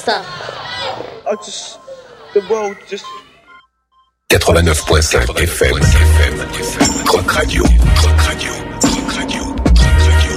ça. The world just 89.5 FM. Rock Radio.